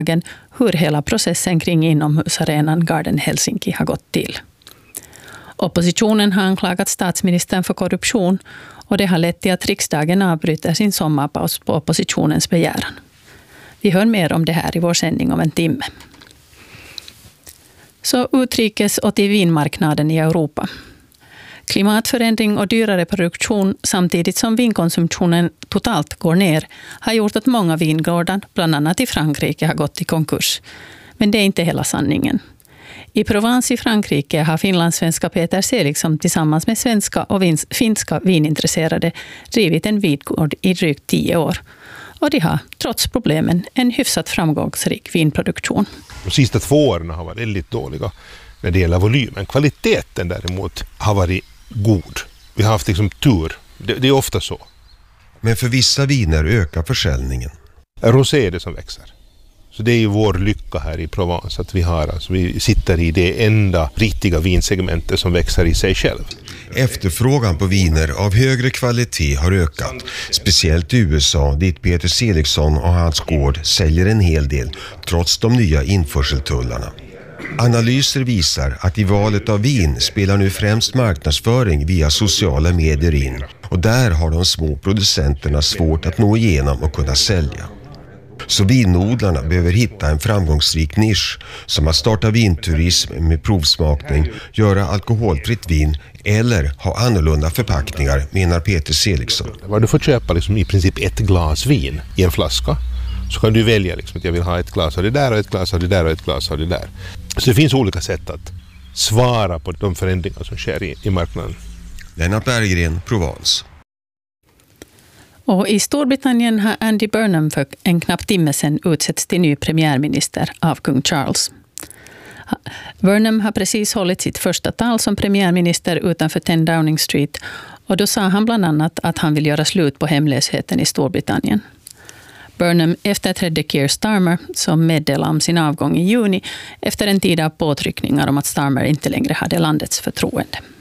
hur hela processen kring inomhusarenan Garden Helsinki har gått till. Oppositionen har anklagat statsministern för korruption och det har lett till att riksdagen avbryter sin sommarpaus på oppositionens begäran. Vi hör mer om det här i vår sändning om en timme. Så utrikes och till vinmarknaden i Europa. Klimatförändring och dyrare produktion samtidigt som vinkonsumtionen totalt går ner har gjort att många vingårdar, bland annat i Frankrike, har gått i konkurs. Men det är inte hela sanningen. I Provence i Frankrike har finlandssvenska Peter Seligsson tillsammans med svenska och finska vinintresserade drivit en vingård i drygt 10 år. Och de har, trots problemen, en hyfsat framgångsrik vinproduktion. De sista 2 åren har varit väldigt dåliga när det gäller volymen. Kvaliteten däremot har varit god. Vi har haft tur. Det är ofta så. Men för vissa viner ökar försäljningen. Rosé är det som växer. Så det är ju vår lycka här i Provence att vi sitter i det enda riktiga vinsegmentet som växer i sig själv. Efterfrågan på viner av högre kvalitet har ökat, speciellt i USA dit Peter Seligsson och hans gård säljer en hel del trots de nya införseltullarna. Analyser visar att i valet av vin spelar nu främst marknadsföring via sociala medier in och där har de små producenterna svårt att nå igenom och kunna sälja. Så vinodlarna behöver hitta en framgångsrik nisch som att starta vinturism med provsmakning, göra alkoholfritt vin eller ha annorlunda förpackningar, menar Peter Seligsson. Du får köpa i princip ett glas vin i en flaska. Så kan du välja att jag vill ha ett glas av det där och ett glas av det där och ett glas av det där. Så det finns olika sätt att svara på de förändringar som sker i marknaden. Lennart Berggren, Provence. Och i Storbritannien har Andy Burnham för en knapp timme sedan utsetts till ny premiärminister av kung Charles. Burnham har precis hållit sitt första tal som premiärminister utanför 10 Downing Street och då sa han bland annat att han vill göra slut på hemlösheten i Storbritannien. Burnham efterträdde Keir Starmer som meddelade om sin avgång i juni efter en tid av påtryckningar om att Starmer inte längre hade landets förtroende.